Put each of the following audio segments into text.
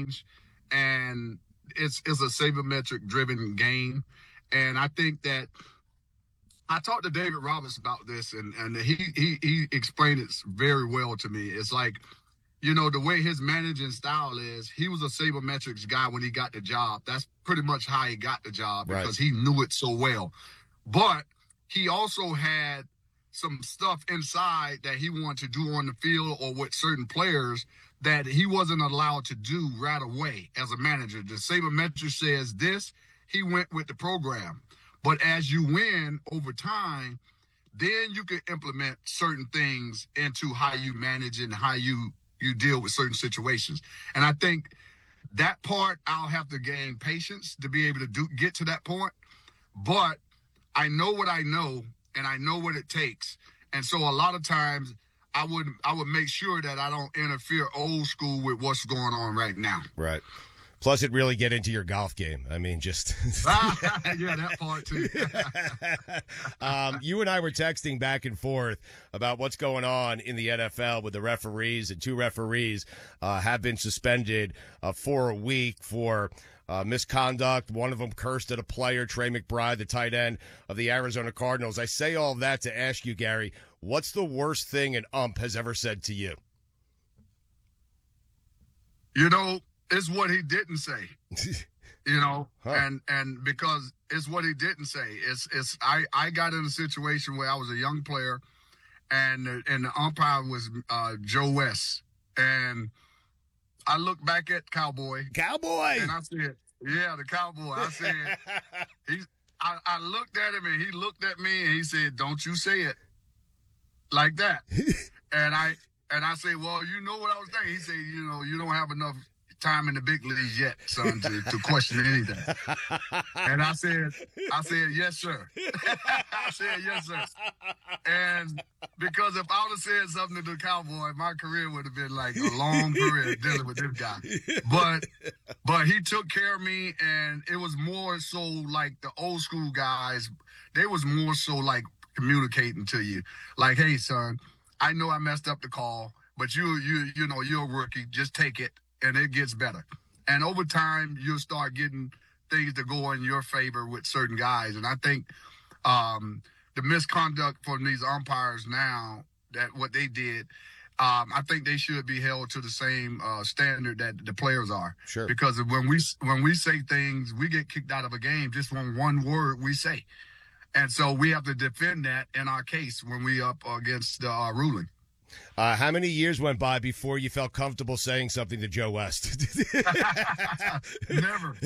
change, and it's a sabermetric driven game. And I think that I talked to David Roberts about this, and he explained it very well to me. It's like, the way his managing style is, he was a sabermetrics guy when he got the job. That's pretty much how he got the job, because he knew it so well. But he also had some stuff inside that he wanted to do on the field or with certain players that he wasn't allowed to do right away as a manager. The sabermetrics says this, he went with the program. But as you win over time, then you can implement certain things into how you manage and how you deal with certain situations. And I think that part, I'll have to gain patience to be able to get to that point. But I know what I know, and I know what it takes. And so a lot of times I would make sure that I don't interfere old school with what's going on right now. Right. Plus, it really get into your golf game. I mean, just yeah, that part too. You and I were texting back and forth about what's going on in the NFL with the referees, and 2 referees have been suspended for a week for misconduct. One of them cursed at a player, Trey McBride, the tight end of the Arizona Cardinals. I say all of that to ask you, Gary, what's the worst thing an ump has ever said to you? It's what he didn't say, and because it's what he didn't say. I got in a situation where I was a young player, and the umpire was Joe West, and I looked back at Cowboy, and I said, "Yeah, the Cowboy." I said, I looked at him, and he looked at me, and he said, "Don't you say it like that." and I said, "Well, you know what I was thinking." He said, "You don't have enough time in the big leagues yet, son, to question anything." And I said, "Yes, sir." I said, "Yes, sir." And because if I would have said something to the Cowboy, my career would have been like a long career dealing with this guy. But he took care of me, and it was more so like the old school guys. They was more so like communicating to you, like, "Hey, son, I know I messed up the call, but you're a rookie. Just take it, and it gets better." And over time, you'll start getting things to go in your favor with certain guys. And I think the misconduct from these umpires now, that what they did, I think they should be held to the same standard that the players are. Sure. Because when we say things, we get kicked out of a game just from one word we say. And so we have to defend that in our case when we up against the ruling. How many years went by before you felt comfortable saying something to Joe West? Never.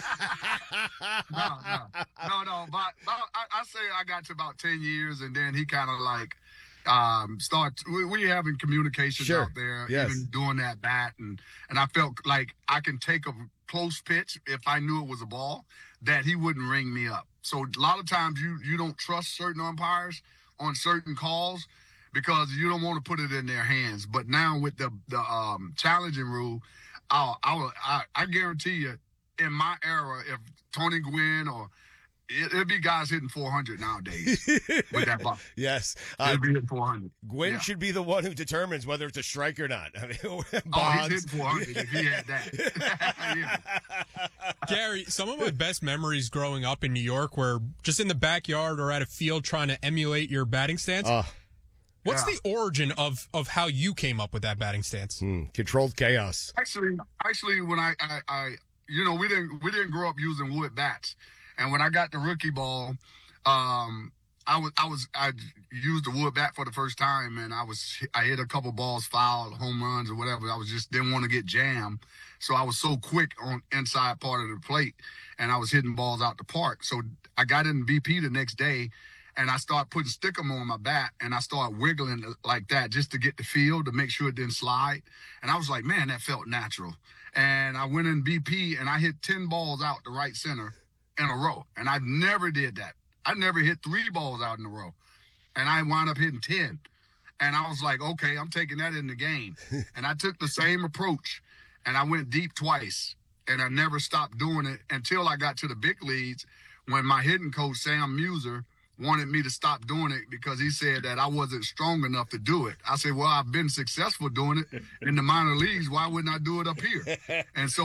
No. But I say I got to about 10 years, and then he kind of like we having communications out there, even doing that bat, and I felt like I can take a close pitch if I knew it was a ball, that he wouldn't ring me up. So a lot of times you don't trust certain umpires on certain calls, because you don't want to put it in their hands. But now with the challenging rule, I guarantee you, in my era, if Tony Gwynn or it'd be guys hitting 400 nowadays with that ball. Yes. It'd be hitting 400. Gwynn should be the one who determines whether it's a strike or not. I mean, he's hitting 400 if he had that. Gary, some of my best memories growing up in New York were just in the backyard or at a field trying to emulate your batting stance. What's the origin of how you came up with that batting stance? Controlled chaos. Actually, when I we didn't grow up using wood bats, and when I got the rookie ball, I used the wood bat for the first time, and I hit a couple balls fouled, home runs or whatever. I was just didn't want to get jammed, so I was so quick on inside part of the plate, and I was hitting balls out the park. So I got in BP the next day, and I started putting stickum on my bat, and I started wiggling like that just to get the feel, to make sure it didn't slide. And I was like, man, that felt natural. And I went in BP, and I hit 10 balls out the right center in a row. And I never did that. I never hit 3 balls out in a row. And I wound up hitting 10. And I was like, okay, I'm taking that in the game. And I took the same approach, and I went deep twice. And I never stopped doing it until I got to the big leagues, when my hitting coach, Sam Muser, wanted me to stop doing it because he said that I wasn't strong enough to do it. I said, well, I've been successful doing it in the minor leagues. Why wouldn't I do it up here? And so